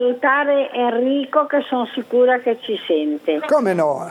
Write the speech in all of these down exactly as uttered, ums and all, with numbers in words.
salutare Enrico, che sono sicura che ci sente. Come no?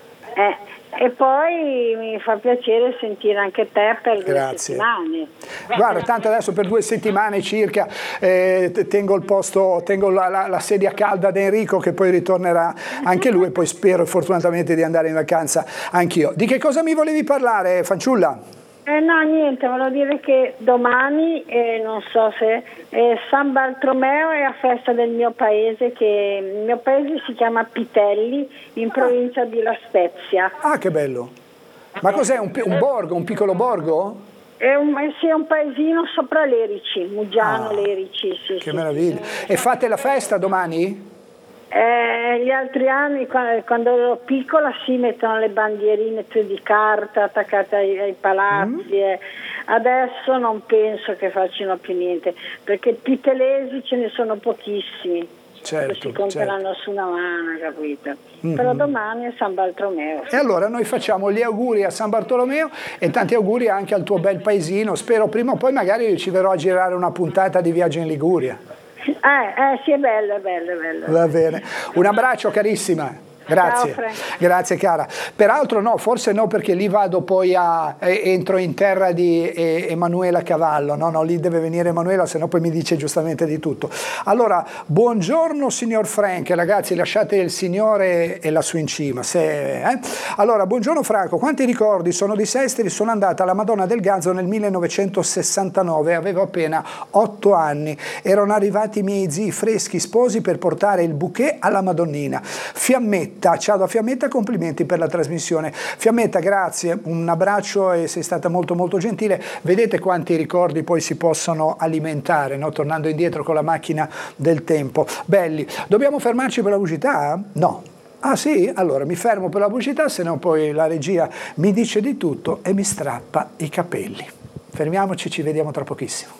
Eh, e poi mi fa piacere sentire anche te per due Grazie. settimane. Guarda, tanto adesso per due settimane circa eh, tengo il posto, tengo la, la, la sedia calda ad Enrico, che poi ritornerà anche lui, e poi spero fortunatamente di andare in vacanza anch'io. Di che cosa mi volevi parlare, fanciulla? Eh, no, niente, volevo dire che domani, eh, non so se eh, San Bartolomeo è la festa del mio paese, che il mio paese si chiama Pitelli, in provincia di La Spezia. Ah, che bello! Ma cos'è, un, un borgo, un piccolo borgo? È un, eh, sì, è un paesino sopra Lerici, Muggiano, Ah, Lerici. Sì, che sì, meraviglia! sì. E fate la festa domani? Eh, gli altri anni, quando, quando ero piccola, si mettono le bandierine di carta attaccate ai, ai palazzi. Mm. Eh. Adesso non penso che facciano più niente, perché pitelesi ce ne sono pochissimi. Certo, che si conteranno certo. su una mano, capito? Mm-hmm. Però domani è San Bartolomeo. E allora noi facciamo gli auguri a San Bartolomeo e tanti auguri anche al tuo bel paesino. Spero prima o poi magari ci verrò a girare una puntata di Viaggio in Liguria. Eh, eh sì, è bello, è bello, è bello. Va bene. Un abbraccio carissima. Grazie, Ciao, grazie cara. Peraltro no, forse no, perché lì vado poi a, eh, entro in terra di eh, Emanuela Cavallo, no, no, lì deve venire Emanuela, se no poi mi dice giustamente di tutto. Allora, buongiorno signor Frank, ragazzi, lasciate il signore e la sua in cima. Se, eh. Allora, buongiorno Franco, quanti ricordi? Sono di Sestri, sono andata alla Madonna del Ganzo nel millenovecentosessantanove, avevo appena otto anni, erano arrivati i miei zii freschi sposi per portare il bouquet alla Madonnina. Fiammetta, ciao da Fiammetta, complimenti per la trasmissione. Fiammetta, grazie, un abbraccio e sei stata molto molto gentile. Vedete quanti ricordi poi si possono alimentare, no? Tornando indietro con la macchina del tempo. Belli. Dobbiamo fermarci per la pubblicità? No. Ah sì? Allora mi fermo per la pubblicità, se no poi la regia mi dice di tutto e mi strappa i capelli. Fermiamoci, ci vediamo tra pochissimo.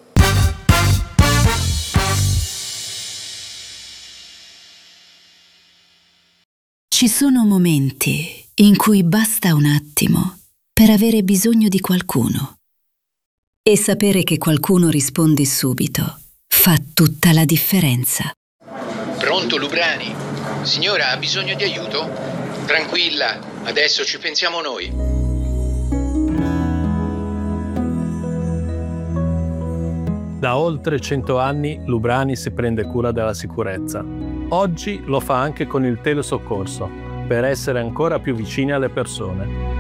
Ci sono momenti in cui basta un attimo per avere bisogno di qualcuno. E sapere che qualcuno risponde subito fa tutta la differenza. Pronto, Lubrani? Signora, ha bisogno di aiuto? Tranquilla, adesso ci pensiamo noi. Da oltre cento anni Lubrani si prende cura della sicurezza. Oggi lo fa anche con il telesoccorso, per essere ancora più vicini alle persone.